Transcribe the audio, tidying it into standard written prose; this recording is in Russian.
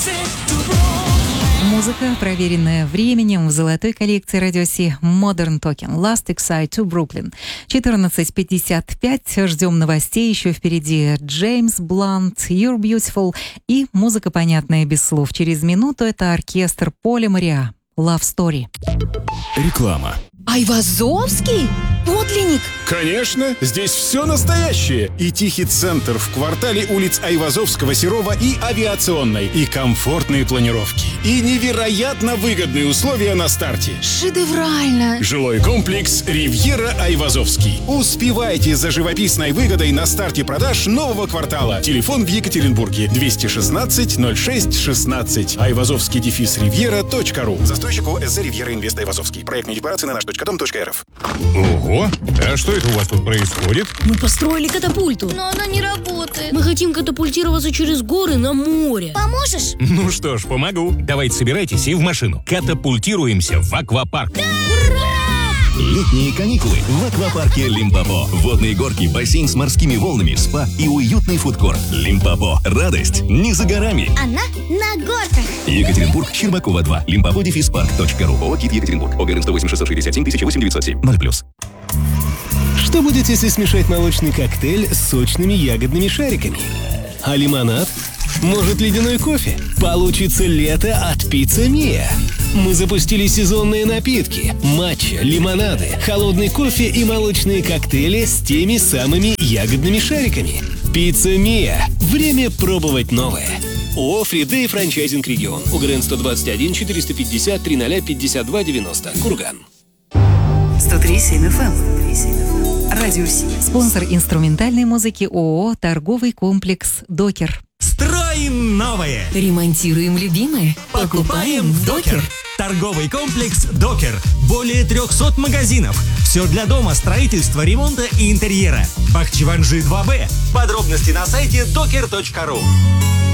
Музыка, проверенная временем в золотой коллекции радио Си Modern Talking. Last Exile to Brooklyn. 14:55. Ждем новостей. Еще впереди Джеймс Блант, You're Beautiful и музыка, понятная без слов. Через минуту это оркестр Поля Мариа. Love Story. Реклама. Айвазовский? Подлинник? Конечно, здесь все настоящее. И тихий центр в квартале улиц Айвазовского, Серова и Авиационной. И комфортные планировки. И невероятно выгодные условия на старте. Шедеврально! Жилой комплекс «Ривьера Айвазовский». Успевайте за живописной выгодой на старте продаж нового квартала. Телефон в Екатеринбурге 216 06 16. Айвазовский-ривьера.ру. Застройщик ОСЗ «Ривьера Инвест Айвазовский». Проектные декларации на наш.дом.рф. Ого! А что это у вас тут происходит? Мы построили катапульту. Но она не работает. Мы хотим катапультироваться через горы на море. Поможешь? Ну что ж, помогу. Давайте собирайтесь и в машину. Катапультируемся в аквапарк. Летние каникулы в аквапарке Лимпопо. Водные горки, бассейн с морскими волнами, спа и уютный фудкорт. Лимпопо. Радость не за горами. Она на горках. Екатеринбург, Щербакова 2. Limpopo-park.ru. ООО «КИТ Екатеринбург». ОГРН 108 667 1008 907. 0+. Что будет, если смешать молочный коктейль с сочными ягодными шариками? А лимонад? Может, ледяной кофе? Получится лето от Пицца Мия. Мы запустили сезонные напитки, матча, лимонады, холодный кофе и молочные коктейли с теми самыми ягодными шариками. Пицца Мия. Время пробовать новое. ООО «Фридей Франчайзинг Регион». УГРН 121 450 30 52 90. Курган. 103.7 FM. Радио Си. Спонсор инструментальной музыки ООО «Торговый комплекс Докер». Строим новое. Ремонтируем любимое. Покупаем в Докер. Торговый комплекс Докер. Более 300 магазинов. Все для дома, строительства, ремонта и интерьера. Бахчеванжи 2Б. Подробности на сайте doker.ru.